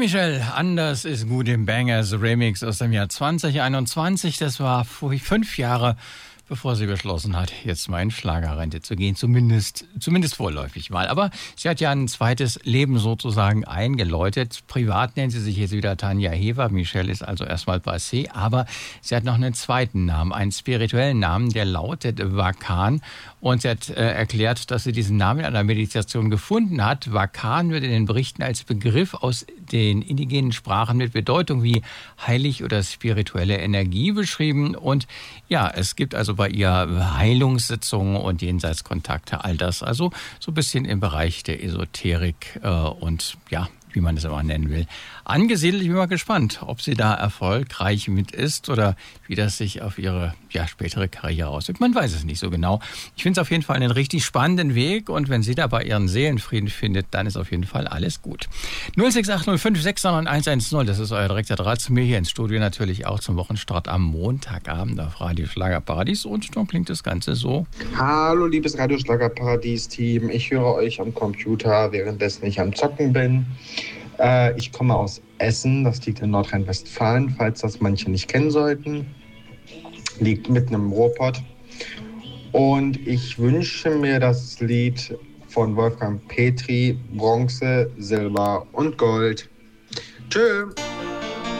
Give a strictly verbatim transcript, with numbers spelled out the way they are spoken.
Michel, anders ist gut im Bangers Remix aus dem Jahr zwanzig einundzwanzig. Das war vor fünf Jahre, bevor sie beschlossen hat, jetzt mal in Schlagerrente zu gehen. Zumindest, zumindest vorläufig mal. Aber sie hat ja ein zweites Leben sozusagen eingeläutet. Privat nennt sie sich jetzt wieder Tanja Hewer. Michel ist also erstmal passé. Aber sie hat noch einen zweiten Namen, einen spirituellen Namen, der lautet Wakan. Und sie hat äh, erklärt, dass sie diesen Namen in einer Meditation gefunden hat. Wakan wird in den Berichten als Begriff aus den indigenen Sprachen mit Bedeutung wie heilig oder spirituelle Energie beschrieben. Und ja, es gibt also bei ihr Heilungssitzungen und Jenseitskontakte, all das. Also so ein bisschen im Bereich der Esoterik äh, und ja, wie man es immer nennen will, angesiedelt. Ich bin mal gespannt, ob sie da erfolgreich mit ist oder wie das sich auf ihre ja, spätere Karriere auswirkt. Man weiß es nicht so genau. Ich finde es auf jeden Fall einen richtig spannenden Weg und wenn sie dabei ihren Seelenfrieden findet, dann ist auf jeden Fall alles gut. null sechs acht null fünf sechs neun eins eins null, das ist euer direkter Draht zu mir hier ins Studio, natürlich auch zum Wochenstart am Montagabend auf Radio Schlagerparadies und dann klingt das Ganze so. Hallo liebes Radio Schlagerparadies-Team, ich höre euch am Computer, währenddessen ich am Zocken bin. Äh, ich komme aus Essen, das liegt in Nordrhein-Westfalen, falls das manche nicht kennen sollten. Liegt mitten im Ruhrpott. Und ich wünsche mir das Lied von Wolfgang Petri, Bronze, Silber und Gold. Tschö!